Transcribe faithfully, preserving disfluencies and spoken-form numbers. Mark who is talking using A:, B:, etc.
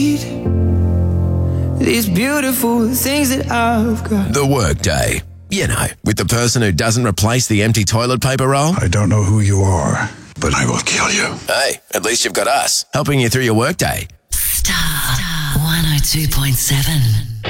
A: These beautiful things that I've got.
B: The Workday. You know, with the person who doesn't replace the empty toilet paper roll.
C: I don't know who you are, but I will kill you.
B: Hey, at least you've got us, helping you through your workday.
D: Star one oh two point seven.